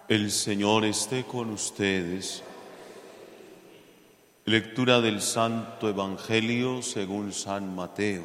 El Señor esté con ustedes. Lectura del Santo Evangelio según San Mateo.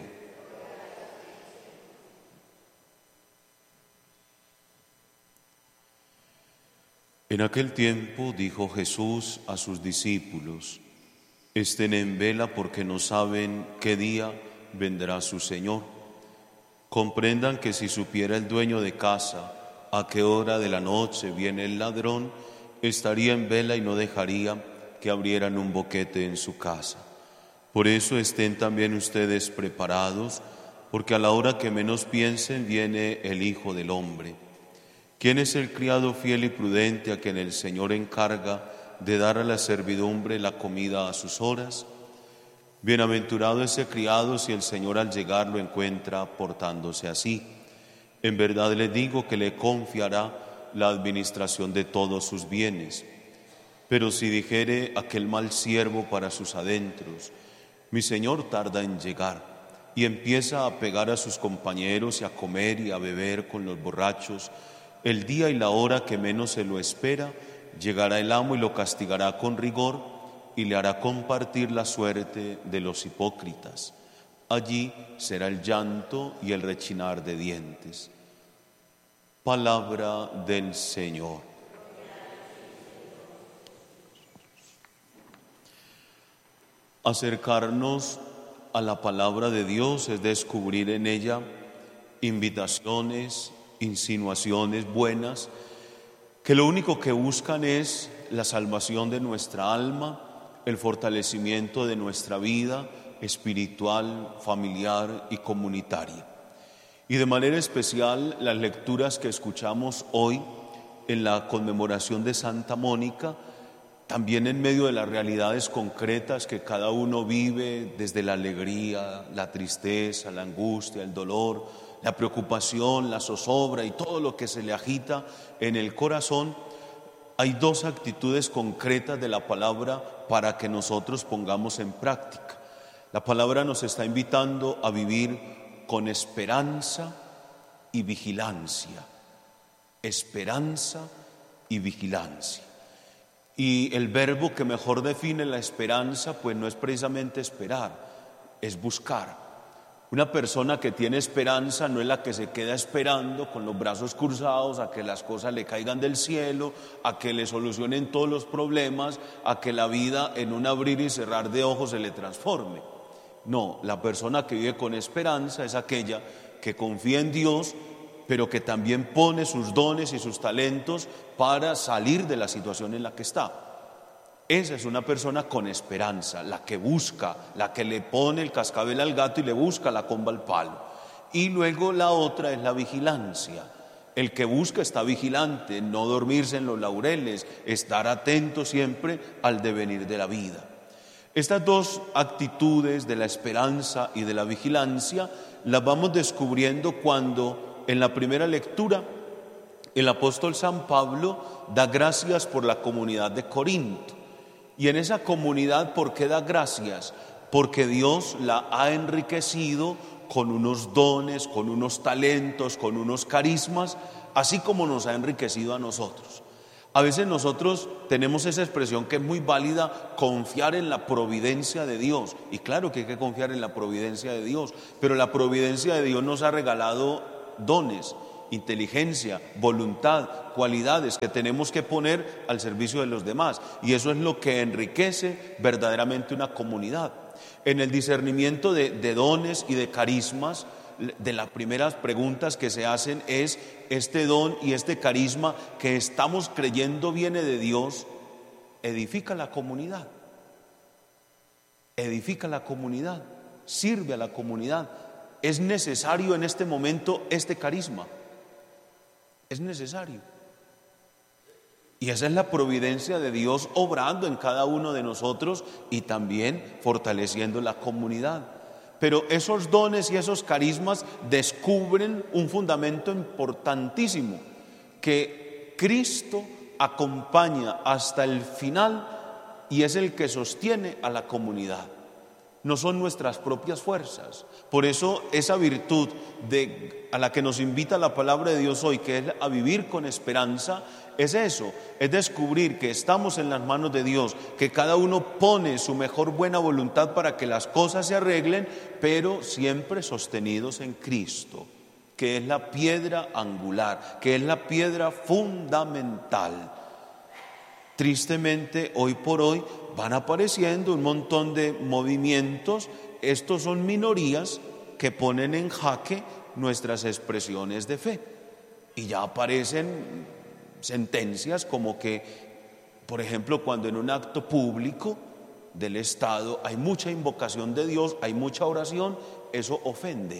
En aquel tiempo dijo Jesús a sus discípulos: estén en vela porque no saben qué día vendrá su Señor. Comprendan que si supiera el dueño de casa a qué hora de la noche viene el ladrón, estaría en vela y no dejaría que abrieran un boquete en su casa. Por eso estén también ustedes preparados, porque a la hora que menos piensen viene el Hijo del Hombre. ¿Quién es el criado fiel y prudente a quien el Señor encarga de dar a la servidumbre la comida a sus horas? Bienaventurado ese criado si el Señor al llegar lo encuentra portándose así. En verdad les digo que le confiará la administración de todos sus bienes. Pero si dijere aquel mal siervo para sus adentros: mi Señor tarda en llegar, y empieza a pegar a sus compañeros y a comer y a beber con los borrachos, el día y la hora que menos se lo espera, llegará el amo y lo castigará con rigor y le hará compartir la suerte de los hipócritas. Allí será el llanto y el rechinar de dientes. Palabra del Señor. Acercarnos a la palabra de Dios es descubrir en ella invitaciones, insinuaciones buenas, que lo único que buscan es la salvación de nuestra alma, el fortalecimiento de nuestra vida espiritual, familiar y comunitaria. Y de manera especial las lecturas que escuchamos hoy en la conmemoración de Santa Mónica, también en medio de las realidades concretas que cada uno vive, desde la alegría, la tristeza, la angustia, el dolor, la preocupación, la zozobra y todo lo que se le agita en el corazón. Hay dos actitudes concretas de la palabra para que nosotros pongamos en práctica. La palabra nos está invitando a vivir con esperanza y vigilancia. Esperanza y vigilancia. Y el verbo que mejor define la esperanza, pues no es precisamente esperar, es buscar. Una persona que tiene esperanza no es la que se queda esperando con los brazos cruzados a que las cosas le caigan del cielo, a que le solucionen todos los problemas, a que la vida en un abrir y cerrar de ojos se le transforme. No, la persona que vive con esperanza es aquella que confía en Dios, pero que también pone sus dones y sus talentos para salir de la situación en la que está. Esa es una persona con esperanza, la que busca, la que le pone el cascabel al gato y le busca la comba al palo. Y luego la otra es la vigilancia. El que busca está vigilante, no dormirse en los laureles, estar atento siempre al devenir de la vida. Estas dos actitudes de la esperanza y de la vigilancia las vamos descubriendo cuando en la primera lectura el apóstol San Pablo da gracias por la comunidad de Corinto. Y en esa comunidad, ¿por qué da gracias? Porque Dios la ha enriquecido con unos dones, con unos talentos, con unos carismas, así como nos ha enriquecido a nosotros. A veces nosotros tenemos esa expresión que es muy válida, confiar en la providencia de Dios. Y claro que hay que confiar en la providencia de Dios, pero la providencia de Dios nos ha regalado dones, inteligencia, voluntad, cualidades que tenemos que poner al servicio de los demás. Y eso es lo que enriquece verdaderamente una comunidad. En el discernimiento de dones y de carismas, de las primeras preguntas que se hacen es: este don y este carisma que estamos creyendo viene de Dios, ¿edifica la comunidad? ¿Edifica la comunidad? ¿Sirve a la comunidad? ¿Es necesario en este momento este carisma? Es necesario. Y esa es la providencia de Dios obrando en cada uno de nosotros y también fortaleciendo la comunidad. Pero esos dones y esos carismas descubren un fundamento importantísimo, que Cristo acompaña hasta el final y es el que sostiene a la comunidad. no son nuestras propias fuerzas. Por eso esa virtud a la que nos invita la palabra de Dios hoy, que es a vivir con esperanza, es eso, es descubrir que estamos en las manos de Dios, que cada uno pone su mejor buena voluntad para que las cosas se arreglen, pero siempre sostenidos en Cristo, que es la piedra angular, que es la piedra fundamental. Tristemente, hoy por hoy van apareciendo un montón de movimientos. Estos son minorías que ponen en jaque nuestras expresiones de fe. Y ya aparecen sentencias como que, por ejemplo, cuando en un acto público del Estado hay mucha invocación de Dios, hay mucha oración, eso ofende.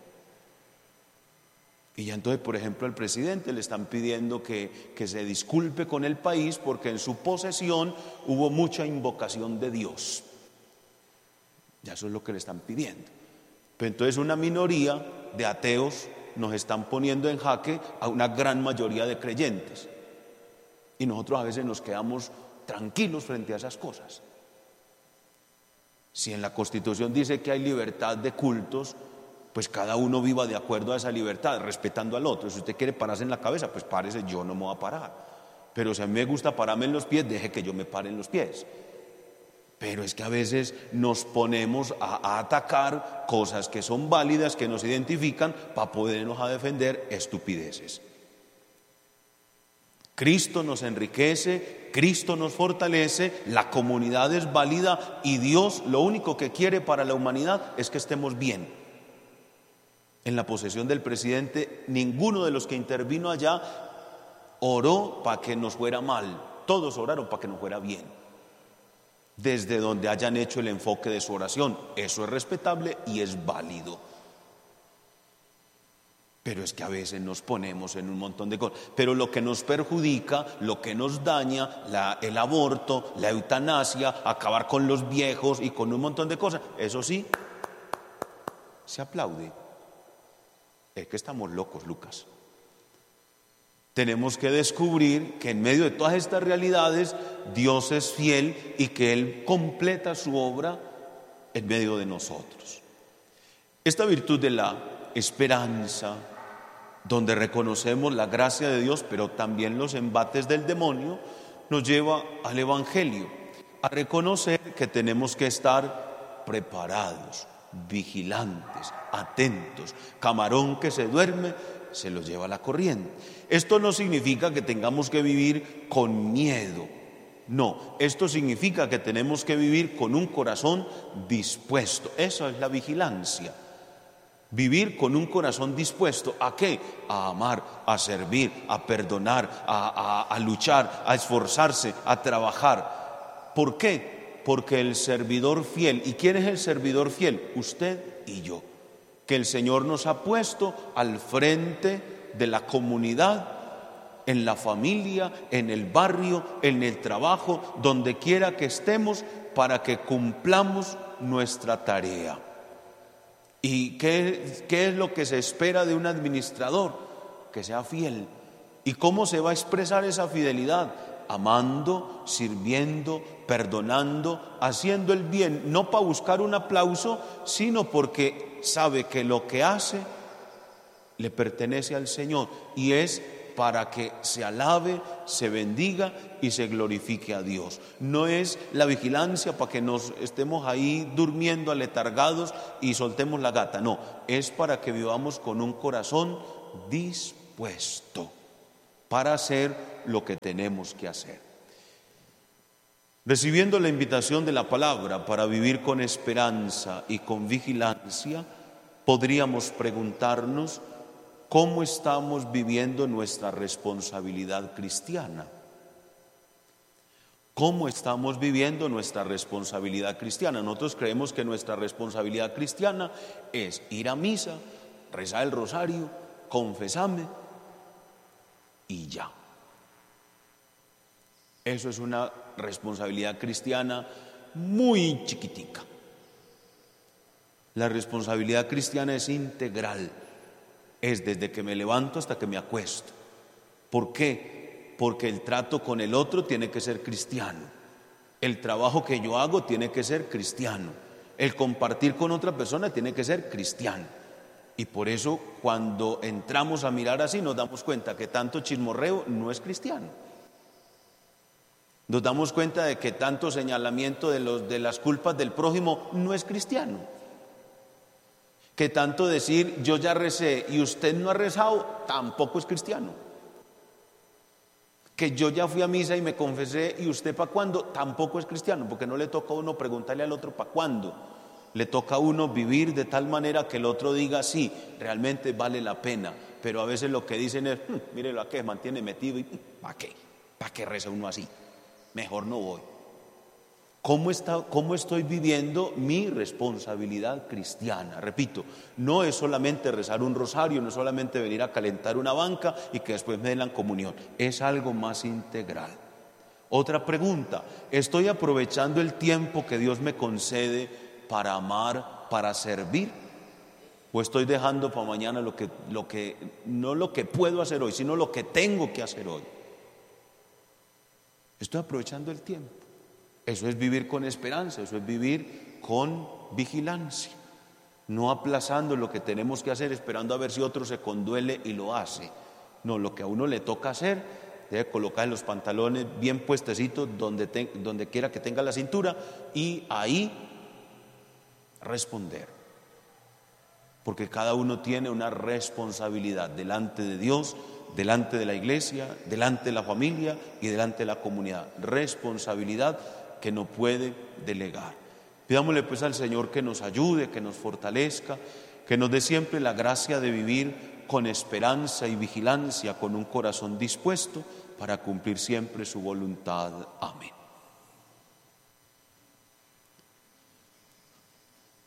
Y ya entonces, por ejemplo, al presidente le están pidiendo que se disculpe con el país porque en su posesión hubo mucha invocación de Dios. Ya eso es lo que le están pidiendo. Pero entonces una minoría de ateos nos están poniendo en jaque a una gran mayoría de creyentes. Y nosotros a veces nos quedamos tranquilos frente a esas cosas. Si en la Constitución dice que hay libertad de cultos, pues cada uno viva de acuerdo a esa libertad, respetando al otro. Si usted quiere pararse en la cabeza, pues párese, yo no me voy a parar. Pero si a mí me gusta pararme en los pies, deje que yo me pare en los pies. Pero es que a veces nos ponemos a atacar cosas que son válidas, que nos identifican, para podernos a defender estupideces. Cristo nos enriquece, Cristo nos fortalece, la comunidad es válida y Dios lo único que quiere para la humanidad es que estemos bien. En la posesión del presidente, ninguno de los que intervino allá oró para que nos fuera mal, todos oraron para que nos fuera bien. Desde donde hayan hecho el enfoque de su oración, eso es respetable y es válido. Pero es que a veces nos ponemos en un montón de cosas. Pero lo que nos perjudica, lo que nos daña, el aborto, la eutanasia, acabar con los viejos y con un montón de cosas, eso sí, se aplaude. Es que estamos locos, Lucas. Tenemos que descubrir que en medio de todas estas realidades Dios es fiel y que Él completa su obra en medio de nosotros. Esta virtud de la esperanza, donde reconocemos la gracia de Dios, pero también los embates del demonio, nos lleva al Evangelio, a reconocer que tenemos que estar preparados, vigilantes, atentos. Camarón que se duerme se lo lleva la corriente. Esto no significa que tengamos que vivir con miedo. No, esto significa que tenemos que vivir con un corazón dispuesto. Eso es la vigilancia. Vivir con un corazón dispuesto ¿a qué? A amar, a servir, a perdonar, a luchar, a esforzarse, a trabajar. ¿Por qué? Porque el servidor fiel, ¿y quién es el servidor fiel? Usted y yo, que el Señor nos ha puesto al frente de la comunidad, en la familia, en el barrio, en el trabajo, donde quiera que estemos, para que cumplamos nuestra tarea. ¿Y qué es lo que se espera de un administrador? Que sea fiel. ¿Y cómo se va a expresar esa fidelidad? Amando, sirviendo, perdonando, haciendo el bien, no para buscar un aplauso, sino porque sabe que lo que hace le pertenece al Señor y es para que se alabe, se bendiga y se glorifique a Dios. No es la vigilancia para que nos estemos ahí durmiendo aletargados y soltemos la gata, no, es para que vivamos con un corazón dispuesto para hacer lo que tenemos que hacer. Recibiendo la invitación de la palabra para vivir con esperanza y con vigilancia, podríamos preguntarnos cómo estamos viviendo nuestra responsabilidad cristiana. ¿Cómo estamos viviendo nuestra responsabilidad cristiana? Nosotros creemos que nuestra responsabilidad cristiana es ir a misa, rezar el rosario, confesarme y ya. Eso es una responsabilidad cristiana muy chiquitica. La responsabilidad cristiana es integral, es desde que me levanto hasta que me acuesto. ¿Por qué? Porque el trato con el otro tiene que ser cristiano, el trabajo que yo hago tiene que ser cristiano, El compartir con otra persona tiene que ser cristiano. Y por eso cuando entramos a mirar así nos damos cuenta que tanto chismorreo no es cristiano. Nos damos cuenta de que tanto señalamiento de las culpas del prójimo no es cristiano. Que tanto decir yo ya recé y usted no ha rezado tampoco es cristiano. Que yo ya fui a misa y me confesé y usted ¿para cuándo? Tampoco es cristiano, porque no le toca a uno preguntarle al otro ¿para cuándo? Le toca a uno vivir de tal manera que el otro diga sí, realmente vale la pena. Pero a veces lo que dicen es, mírelo a qué mantiene metido y ¿para qué? ¿Para qué reza uno así? Mejor no voy. ¿Cómo estoy viviendo mi responsabilidad cristiana? Repito, no es solamente rezar un rosario, no es solamente venir a calentar una banca y que después me den la comunión, es algo más integral. Otra pregunta, ¿estoy aprovechando el tiempo que Dios me concede para amar, para servir? ¿O estoy dejando para mañana no lo que puedo hacer hoy, sino lo que tengo que hacer hoy? Estoy aprovechando el tiempo. Eso es vivir con esperanza, eso es vivir con vigilancia, no aplazando lo que tenemos que hacer, esperando a ver si otro se conduele y lo hace. No, lo que a uno le toca hacer, debe colocar los pantalones bien puestecitos donde quiera que tenga la cintura y ahí responder. Porque cada uno tiene una responsabilidad delante de Dios, delante de la iglesia, delante de la familia y delante de la comunidad. Responsabilidad que no puede delegar. Pidámosle pues al Señor que nos ayude, que nos fortalezca, que nos dé siempre la gracia de vivir con esperanza y vigilancia, con un corazón dispuesto para cumplir siempre su voluntad. Amén.